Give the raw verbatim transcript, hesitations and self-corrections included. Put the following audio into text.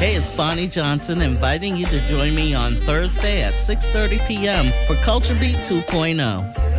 Hey, it's Bonnie Johnson inviting you to join me on Thursday at six thirty p.m. for Culture Beat two point oh.